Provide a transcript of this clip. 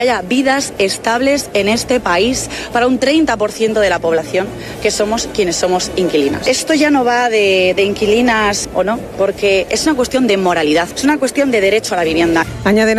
haya vidas estables en este país para un 30% de la población que somos quienes somos inquilinos. Esto ya no va de inquilinas o no, porque es una cuestión de moralidad, es una cuestión de derecho a la vivienda. Añaden